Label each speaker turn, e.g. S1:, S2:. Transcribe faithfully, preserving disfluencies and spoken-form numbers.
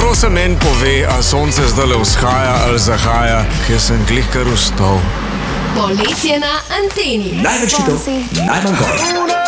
S1: kdo se meni pove, a sonce zdaj vzhaja ali zahaja, ker sem glih kar vstal.
S2: Poletje na anteni.
S3: Največ hitov, najmanj gor.